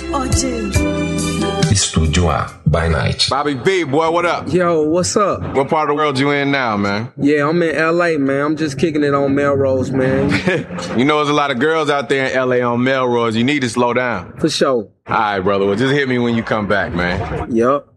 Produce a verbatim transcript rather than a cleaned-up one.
Estúdio A, by Night. Bobby B, boy, what up? Yo, what's up? What part of the world you in now, man? Yeah, I'm in L A, man. I'm just kicking it on Melrose, man. You know there's a lot of girls out there in L A on Melrose. You need to slow down. For sure. All right, brother. Well, just hit me when you come back, man. Yup.